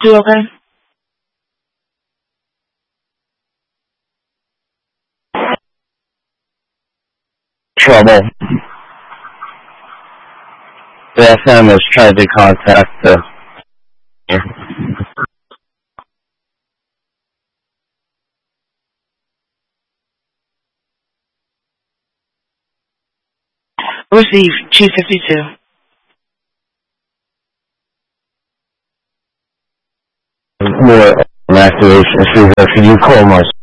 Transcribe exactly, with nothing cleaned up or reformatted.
two okay? Trouble. The S M has tried to contact the... Receive, Chief fifty-two. More activation. Can you call my